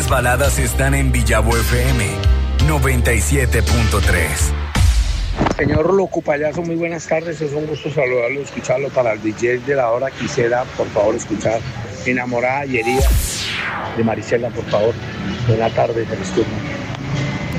baladas están en Villavo FM 97.3. Señor Loco Payaso, muy buenas tardes. Es un gusto saludarlo, escucharlo. Para el DJ de la hora quisiera, por favor, escuchar Enamorada y Herida de Marisela, por favor. Buena tarde, feliz turno.